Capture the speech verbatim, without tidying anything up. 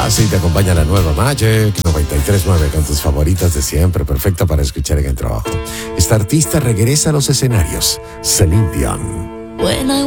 Así te acompaña la nueva Magic noventa y tres punto nueve con tus favoritas de siempre, perfecta para escuchar en el trabajo. Esta artista regresa a los escenarios, Celine Dion.